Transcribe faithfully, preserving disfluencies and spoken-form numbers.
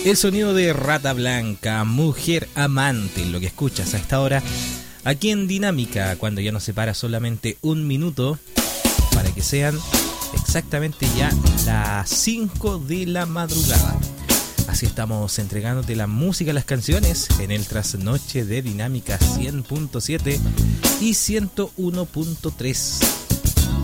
El sonido de Rata Blanca, Mujer Amante, lo que escuchas a esta hora aquí en Dinámica, cuando ya nos separa solamente un minuto para que sean exactamente ya las cinco de la madrugada. Así estamos entregándote la música, las canciones en el trasnoche de Dinámica cien punto siete y ciento uno punto tres.